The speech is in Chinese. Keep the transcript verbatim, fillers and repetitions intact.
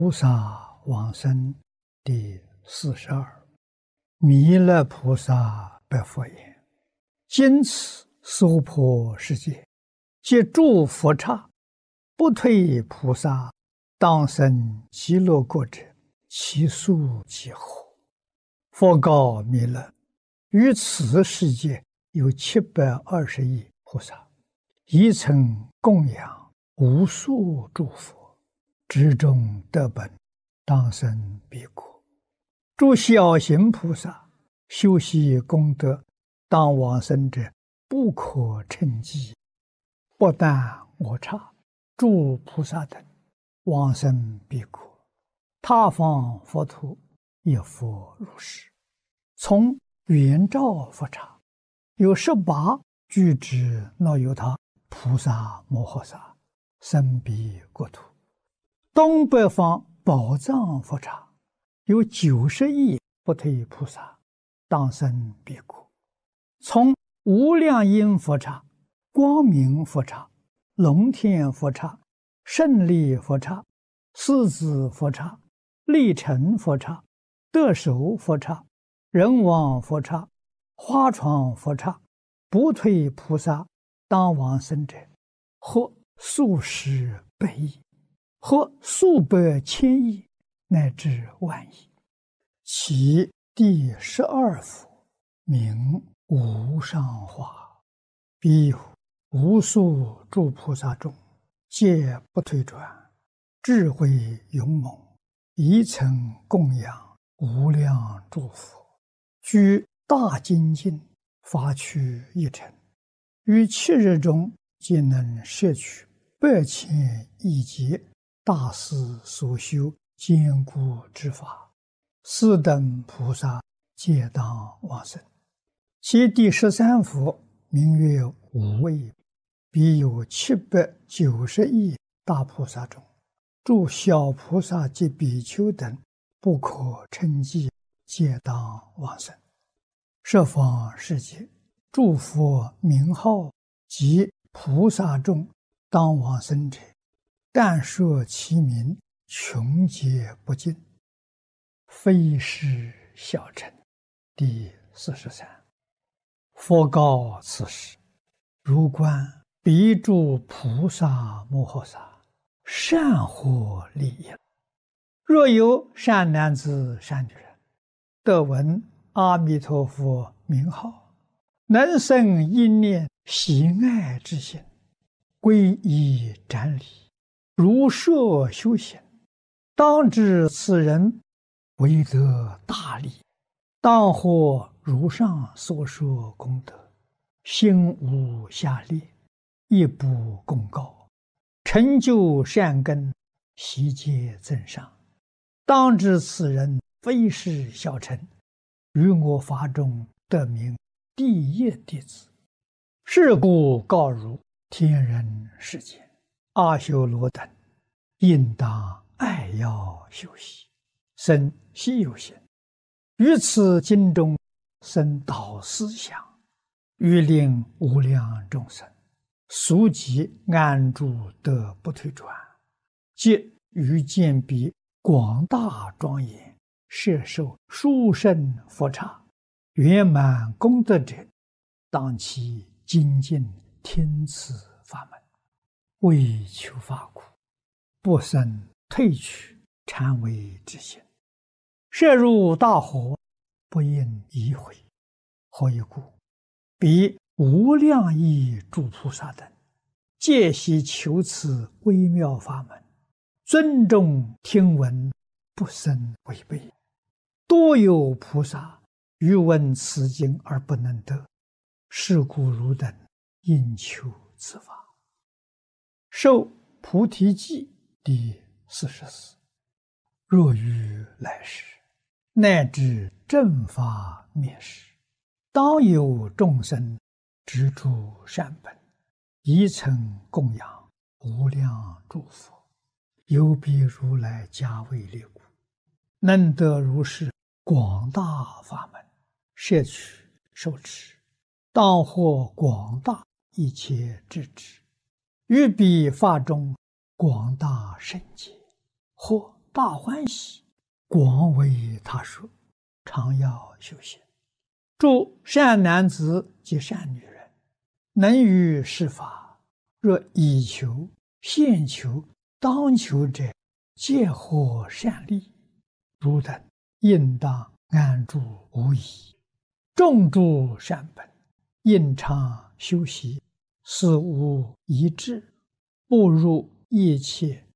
菩萨往生第四十二。弥勒菩萨白佛言：今此娑婆世界，皆诸佛刹，不退菩萨当生极乐国者，其数几何？佛告弥勒：于此世界有七百二十亿菩萨，一曾供养无数诸佛，知中得本，当生彼国。诸小行菩萨修习功德，当往生者不可称计。不但我刹、诸菩萨等往生彼国，他方佛土亦复如是。从圆照佛刹有十八具之那由他菩萨摩诃萨生彼国土。东北方宝藏佛刹有九十亿不退菩萨当生彼国。从无量音佛刹、光明佛刹、龙天佛刹、胜利佛刹、狮子佛刹、力成佛刹、得手佛刹、人王佛刹、花床佛刹，不退菩萨当往生者，或数十百亿，或数百千亿，乃至万亿。其第十二佛名无上化，彼无数诸菩萨中，皆不退转，智慧勇猛，一曾供养无量诸佛，居大精进，发趣一尘，于七日中皆能摄取百千亿劫大师所修坚固之法，斯等菩萨皆当往生。其第十三佛名曰无畏，彼有七百九十亿大菩萨中，诸小菩萨及比丘等不可称计，皆当往生。十方世界诸佛名号及菩萨众当往生者，但说其名，穷劫不尽，非是小乘。第四十三。佛告此时：如观彼诸菩萨摩诃萨，善获利益。若有善男子善女人，得闻阿弥陀佛名号，能生一念喜爱之心，皈依瞻礼，如设修行，当知此人为得大利，当获如上所说功德，心无下劣，亦不公告，成就善根，悉皆增上。当知此人非是小乘，于我法中得名第一弟子。是故告汝天人世间阿修罗等，应当爱要修习，生希有行，于此经中生导思想，欲令无量众生速即安住得不退转，即于见彼广大庄严摄受殊胜佛刹圆满功德者，当其精进听此法门，为求法苦，不生退去谄媚之心，摄入大火，不应移回。何以故？彼无量亿诸菩萨等，皆悉求此微妙法门，尊重听闻，不生违背。多有菩萨欲闻此经而不能得，是故汝等应求此法。受菩提记第四十四。若于来世，乃至正法灭世，当有众生执诸善本，一曾供养无量诸佛，有彼如来加为列故，能得如是广大法门，摄取受持，当获广大一切智智，于彼法中广大圣解，或大欢喜，广为他说，常要修行。诸善男子及善女人，能于是法，若以求、现求、当求者，皆获善利。汝等应当安住无疑，种诸善本，应常修习，事无一致，不入一切